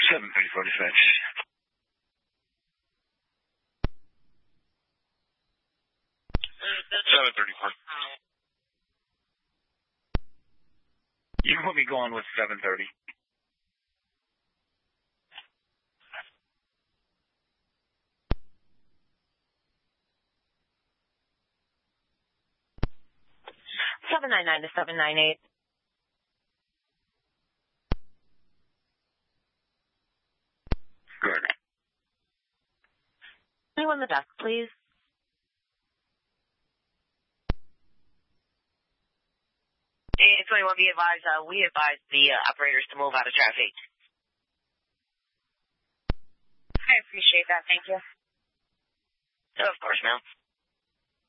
734 dispatch. 734. You will be going with 730. $799 to $798. Good. Anyone on the desk, please? And 21, we advise the operators to move out of traffic. I appreciate that. Thank you. Of course, ma'am.